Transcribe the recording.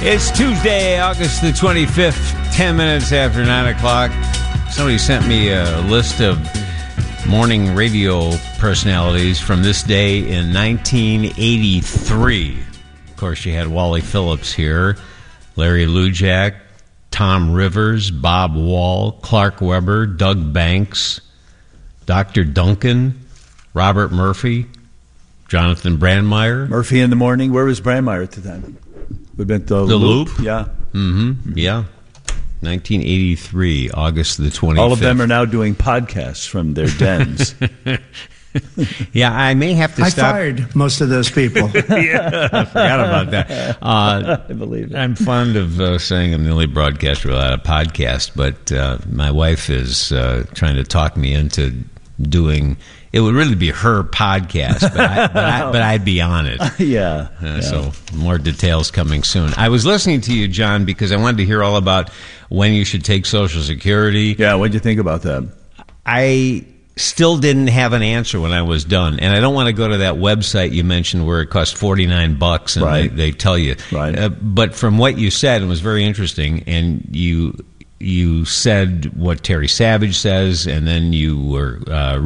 It's Tuesday, August the 25th, 10 minutes after 9 o'clock. Somebody sent me a list of morning radio personalities from this day in 1983. Of course, you had Wally Phillips here, Larry Lujack, Tom Rivers, Bob Wall, Clark Weber, Doug Banks, Dr. Duncan, Robert Murphy, Jonathan Brandmeier. Murphy in the morning. Where was Brandmeier at the time? We've been the Loop. Yeah. Mm-hmm. Yeah. 1983, August the 25th. All of them are now doing podcasts from their dens. Yeah, I may have to stop. I fired most of those people. Yeah, I forgot about that. I believe it. I'm fond of saying I'm the only broadcaster without a podcast, but my wife is trying to talk me into doing. It would really be her podcast, but I'd be on it. Yeah. So more details coming soon. I was listening to you, John, because I wanted to hear all about when you should take Social Security. Yeah, what did you think about that? I still didn't have an answer when I was done, and I don't want to go to that website you mentioned where it costs $49 and right. they tell you. Right. But from what you said, it was very interesting, and you said what Terry Savage says, and then you were